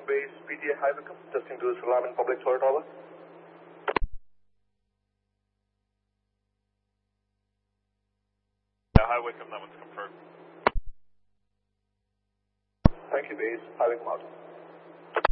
base, PTA High Wycombe, testing to Salam in public toilet, over. Yeah, High Wycombe, that one's confirmed. Thank you, base, High Wycombe out.